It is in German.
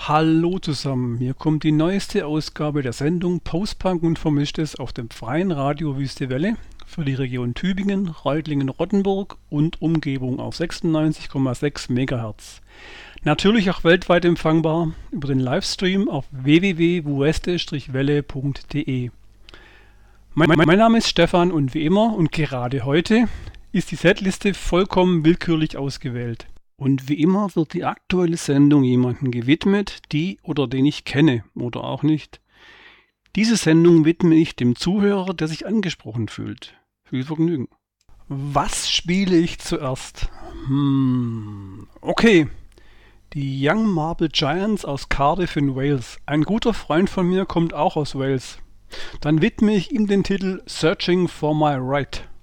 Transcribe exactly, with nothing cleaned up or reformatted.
Hallo zusammen, hier kommt die neueste Ausgabe der Sendung Postpunk und Vermischtes auf dem freien Radio Wüste Welle für die Region Tübingen, Reutlingen-Rottenburg und Umgebung auf sechsundneunzig Komma sechs Megahertz. Natürlich auch weltweit empfangbar über den Livestream auf w w w punkt wueste welle punkt de. Mein, mein Name ist Stefan und wie immer und gerade heute ist die Setliste vollkommen willkürlich ausgewählt. Und wie immer wird die aktuelle Sendung jemandem gewidmet, die oder den ich kenne oder auch nicht. Diese Sendung widme ich dem Zuhörer, der sich angesprochen fühlt. Viel Vergnügen. Was spiele ich zuerst? Hm, okay. Die Young Marble Giants aus Cardiff in Wales. Ein guter Freund von mir kommt auch aus Wales. Dann widme ich ihm den Titel Searching for My Right.